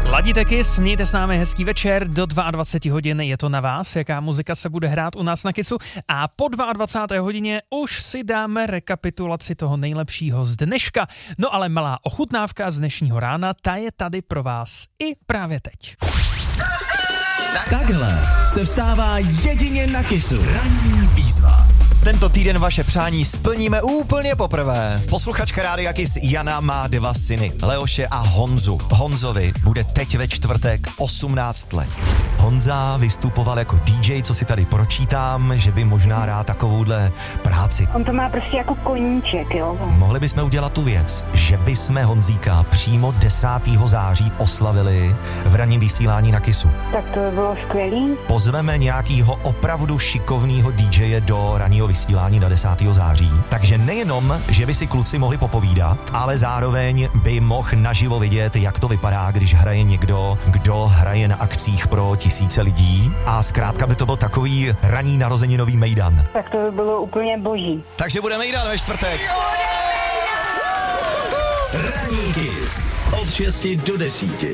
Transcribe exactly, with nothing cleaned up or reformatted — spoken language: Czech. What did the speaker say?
Ladíte Kiss, mějte s námi hezký večer, do dvacet dva hodin je to na vás, jaká muzika se bude hrát u nás na Kissu a po dvacáté druhé hodině už si dáme rekapitulaci toho nejlepšího z dneška. No ale malá ochutnávka z dnešního rána, ta je tady pro vás i právě teď. Takhle se vstává jedině na Kissu. Ranní výzva. Tento týden vaše přání splníme úplně poprvé. Posluchačka Rádia Kiss Jana má dva syny, Leoše a Honzu. Honzovi bude teď ve čtvrtek osmnáct let. Honza vystupoval jako D J, co si tady pročítám, že by možná rád takovouhle práci. On to má prostě jako koníček, jo. Mohli bychom udělat tu věc, že bychom Honzíka přímo desátého září oslavili v ranním vysílání na Kissu. Tak to by bylo skvělý. Pozveme nějakýho opravdu šikovného D J do ranního vysílání na desátého září. Takže nejenom, že by si kluci mohli popovídat, ale zároveň by mohl naživo vidět, jak to vypadá, když hraje někdo, kdo hraje na akcích pro tisíce lidí. A zkrátka by to byl takový ranní narozeninový mejdan. Tak to by bylo úplně boží. Takže bude mejdan ve čtvrtek. Ranní Kiss od šesti do desíti.